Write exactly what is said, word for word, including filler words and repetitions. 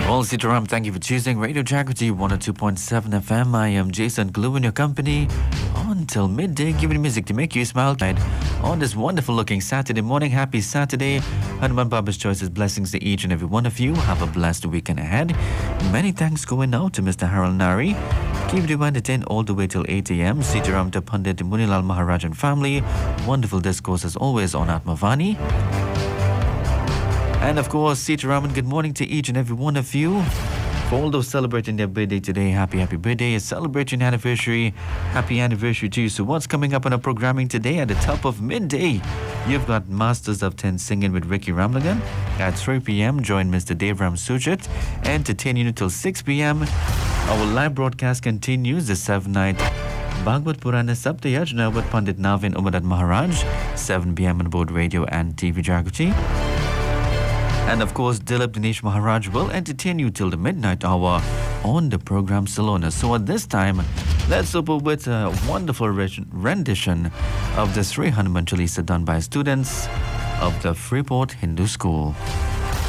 Well, Sitaram, thank you for choosing Radio Jagriti one oh two point seven F M. I am Jason Glue in your company until midday, giving you music to make you smile tonight on this wonderful looking Saturday morning. Happy Saturday. Hanuman Baba's choices, blessings to each and every one of you. Have a blessed weekend ahead. Many thanks going out to Mister Harold Nari. Keep you entertained all the way till eight a.m. Sitaram to Pandit Munilal Maharaj and family. Wonderful discourse as always on Atmavani. And of course, Sitaraman, good morning to each and every one of you. For all those celebrating their birthday today, happy, happy birthday. Celebrating anniversary, happy anniversary to you. So what's coming up on our programming today at the top of midday? You've got Masters of ten singing with Ricky Ramlagan. At three p.m., join Mister Devram Sujit. Entertain you until six p.m. Our live broadcast continues the seventh night. Bhagavad Purana Saptayajna with Pandit Navin Umadat Maharaj. seven p.m. on board radio and T V Jagriti. And of course, Dilip Dinesh Maharaj will entertain you till the midnight hour on the program Salona. So at this time, let's open with a wonderful rendition of the Sri Hanuman Chalisa done by students of the Freeport Hindu School.